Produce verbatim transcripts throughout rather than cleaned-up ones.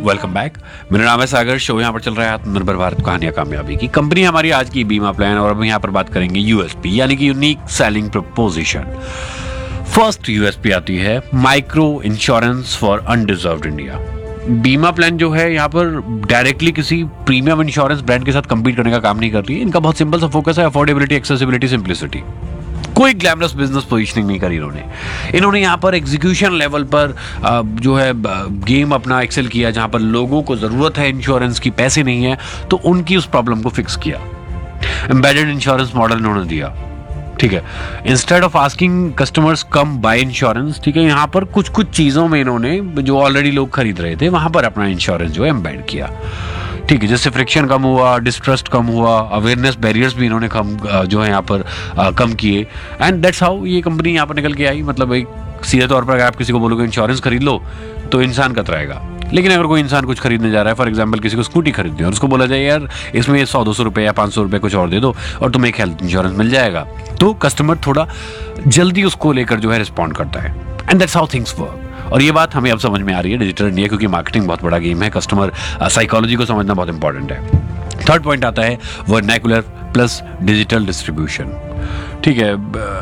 Welcome back. मेरा नाम है सागर। शो यहाँ पर चल रहा है आत्मनिर्भर भारत कहानियां कामयाबी की। कंपनी हमारी आज की बीमा प्लान, और अब यहाँ पर बात करेंगे यूएसपी यानी कि unique selling preposition. First USP आती है micro insurance for undeserved India. बीमा प्लान जो है यहाँ पर डायरेक्टली किसी प्रीमियम इंश्योरेंस ब्रांड के साथ कंपीट करने का काम नहीं कर रही है। इनका बहुत सिंपल सा फोकस है अफोर्डेबिलिटी, एक्सेसिबिलिटी, सिंप्लिसिटी। कोई ग्लैमरस बिजनेस पोजीशनिंग नहीं करी इन्होंने। इन्होंने यहाँ पर एग्जीक्यूशन लेवल पर जो है गेम अपना एक्सेल किया, जहाँ पर लोगों को ज़रूरत है इंश्योरेंस की, पैसे नहीं है, तो उनकी उस प्रॉब्लम को फिक्स किया। एम्बेडेड इंश्योरेंस मॉडल इन्होंने दिया, ठीक है। Instead of asking customers come by insurance, ठीक है, यहाँ पर कुछ कुछ चीज़ों में इन्होंने जो ऑलरेडी लोग खरीद रहे थे वहाँ पर अपना इंश्योरेंस जो है एम्बेड किया, ठीक है। जिससे फ्रिक्शन कम हुआ, डिस्ट्रस्ट कम हुआ, अवेयरनेस बैरियर्स भी इन्होंने कम जो है यहाँ पर आ, कम किए। एंड दैट्स हाउ ये कंपनी यहाँ पर निकल के आई। मतलब एक सीधे तौर पर अगर आप किसी को बोलोगे इंश्योरेंस खरीद लो तो इंसान कतराएगा। लेकिन अगर कोई इंसान कुछ खरीदने जा रहा है, फॉर एग्जांपल किसी को स्कूटी खरीदनी है और उसको बोला जाए यार इसमें सौ दो सौ रुपये या पाँच सौ रुपये कुछ और दे दो और तुम्हें एक हेल्थ इंश्योरेंस मिल जाएगा, तो कस्टमर थोड़ा जल्दी उसको लेकर जो है रिस्पॉन्ड करता है। And that's how things work. और ये बात हमें अब समझ में आ रही है डिजिटल इंडिया, क्योंकि मार्केटिंग बहुत बड़ा गेम है, कस्टमर साइकोलॉजी को समझना बहुत इंपॉर्टेंट है। थर्ड पॉइंट आता है वर्नैकुलर प्लस डिजिटल डिस्ट्रीब्यूशन, ठीक है।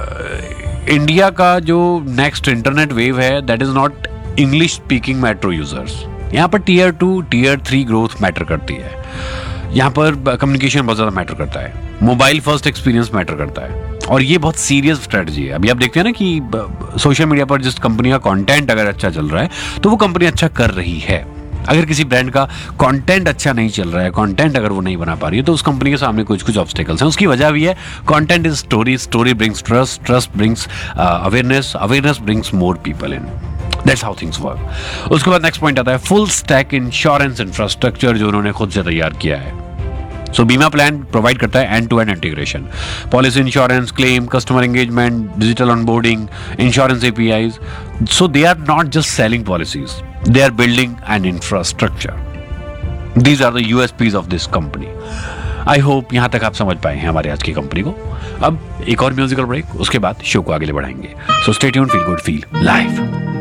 इंडिया का जो नेक्स्ट इंटरनेट वेव है that is not English speaking metro users. यहाँ पर tier two tier three growth matter करती है। यहाँ पर कम्युनिकेशन बहुत ज़्यादा मैटर करता है, मोबाइल फर्स्ट एक्सपीरियंस मैटर करता है, और ये बहुत सीरियस स्ट्रेटजी है। अभी आप देखते हैं ना कि सोशल मीडिया पर जिस कंपनी का कंटेंट अगर अच्छा चल रहा है तो वो कंपनी अच्छा कर रही है। अगर किसी ब्रांड का कंटेंट अच्छा नहीं चल रहा है, कंटेंट अगर वो नहीं बना पा रही है, तो उस कंपनी के सामने कुछ कुछ ऑब्स्टेकल्स हैं। उसकी वजह भी है content is story, story brings trust, trust brings awareness, awareness brings more people in. That's how things work. उसके बाद नेक्स्ट पॉइंट आता है फुल स्टैक इंश्योरेंस इंफ्रास्ट्रक्चर, जो उन्होंने खुद से तैयार किया है। सो so, बीमा प्लान प्रोवाइड करता है and to and integration, policy insurance, claim, customer engagement, digital onboarding, insurance APIs. So they are not just selling policies, they are building an infrastructure. These are the USPs of this company. I hope यहां तक आप समझ पाए हैं हमारे आज की company को। अब एक और म्यूजिकल ब्रेक, उसके बाद शो को आगे बढ़ाएंगे। So stay tuned, feel good, feel live.